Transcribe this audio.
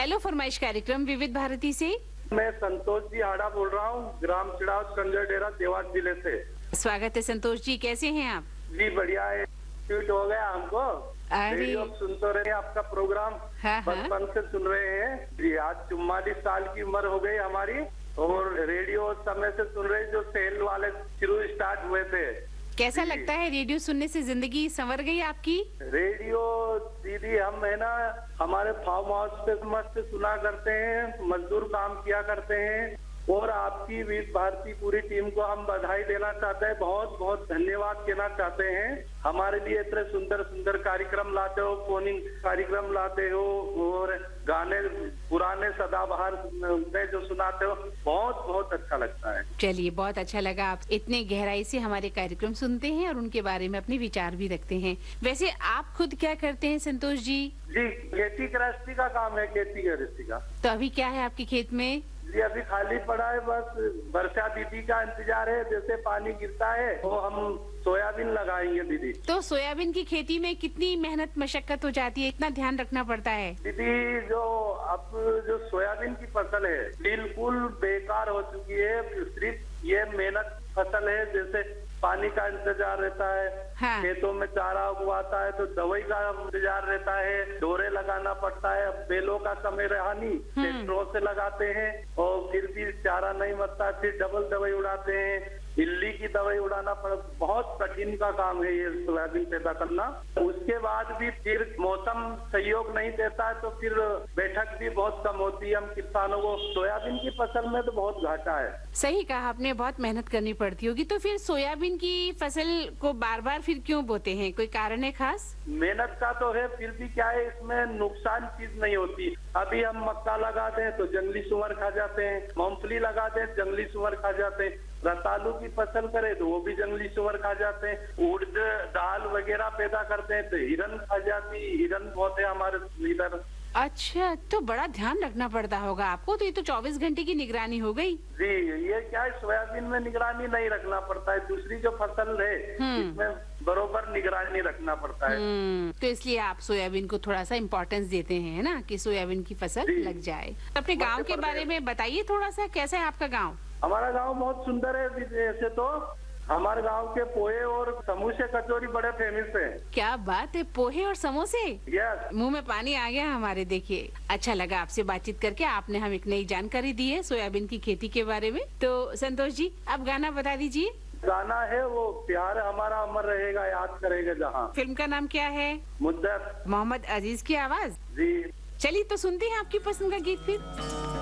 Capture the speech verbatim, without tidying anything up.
Hello फरमाइश कार्यक्रम विविध भारती से। मैं संतोष जी हाड़ा बोल रहा हूँ, ग्राम चिड़ाव संजय डेरा देवास जिले से। स्वागत है संतोष जी, कैसे हैं आप? जी बढ़िया है, ट्वीट हो गया हमको। अरे रेडियो सुन तो रहे हैं आपका प्रोग्राम, हाँ, बचपन से सुन रहे हैं जी। आज चुम्मालीस साल की उम्र हो गई हमारी और रेडियो उस समय से सुन रहे जो सेल वाले शुरू स्टार्ट हुए थे। कैसा लगता है रेडियो सुनने से? जिंदगी संवर गई आपकी? रेडियो दीदी हम है ना हमारे फार्म हाउस पे मस्त सुना करते हैं, मजदूर काम किया करते हैं और आपकी विविध भारती पूरी टीम को हम बधाई देना चाहते हैं, बहुत बहुत धन्यवाद कहना चाहते हैं। हमारे लिए इतने सुंदर सुंदर कार्यक्रम लाते हो, फोनिंग कार्यक्रम लाते हो और गाने पुराने सदाबहार में जो सुनाते हो, बहुत बहुत अच्छा लगता है। चलिए, बहुत अच्छा लगा आप इतने गहराई से हमारे कार्यक्रम सुनते हैं और उनके बारे में अपने विचार भी रखते हैं। वैसे आप खुद क्या करते हैं संतोष जी? जी खेती गृहस्थी का काम है, खेती गृहस्थी का। तो अभी क्या है आपके खेत में? जी अभी खाली पड़ा है, बस वर्षा दीदी का इंतजार है, जैसे पानी गिरता है तो हम सोयाबीन लगाएंगे दीदी। तो सोयाबीन की खेती में कितनी मेहनत मशक्कत हो जाती है, इतना ध्यान रखना पड़ता है? दीदी जो अब जो सोयाबीन की फसल है बिल्कुल बेकार हो चुकी है, सिर्फ ये मेहनत फसल है, जैसे पानी का इंतजार रहता है, हाँ। खेतों में चारा उगवाता है तो दवाई का इंतजार रहता है, डोरे लगाना पड़ता है। अब बेलों का समय रहा नहीं, ट्रैक्टरों से लगाते हैं और फिर भी चारा नहीं मरता, फिर डबल दवाई उड़ाते हैं, इल्ली की दवाई उड़ाना पड़, बहुत कठिन का काम है ये सोयाबीन पैदा करना। उसके बाद भी फिर मौसम सहयोग नहीं देता है तो फिर बैठक भी बहुत कम होती है। हम किसानों को सोयाबीन की फसल में तो बहुत घाटा है। सही कहा आपने, बहुत मेहनत करनी पड़ती होगी। तो फिर सोयाबीन की फसल को बार बार फिर क्यों बोते हैं, कोई कारण है खास? मेहनत का तो है, फिर भी क्या है इसमें नुकसान चीज नहीं होती। अभी हम मक्का लगाते हैं तो जंगली सुअर खा जाते हैं, मूंगफली लगाते हैं जंगली सुअर खा जाते हैं, रतालू की फसल करे तो वो भी जंगली सुअर खा जाते हैं, उड़द दाल वगैरह पैदा करते हैं तो हिरन खा जाती, हिरन बहुत है हमारे इधर। अच्छा, तो बड़ा ध्यान रखना पड़ता होगा आपको। तो ये तो चौबीस घंटे की निगरानी हो गई। जी ये क्या है, सोयाबीन में निगरानी नहीं रखना पड़ता है, दूसरी जो फसल है इसमें बरोबर निगरानी रखना पड़ता है। तो इसलिए आप सोयाबीन को थोड़ा सा इम्पोर्टेंस देते हैं, है ना, कि सोयाबीन की फसल लग जाए। अपने गाँव के बारे में बताइए थोड़ा सा, कैसा है आपका गाँव? हमारा गांव बहुत सुंदर है, ऐसे तो हमारे गांव के पोहे और समोसे कचौरी बड़े फेमस है। क्या बात है, पोहे और समोसे? यस। मुंह में पानी आ गया हमारे। देखिए, अच्छा लगा आपसे बातचीत करके, आपने हम एक नई जानकारी दी है सोयाबीन की खेती के बारे में। तो संतोष जी, अब गाना बता दीजिए। गाना है वो प्यार हमारा अमर रहेगा, याद करेगा जहाँ। फिल्म का नाम क्या है? मुद्दत। मोहम्मद अजीज की आवाज। जी चलिए तो सुनते हैं आपकी पसंद का गीत फिर।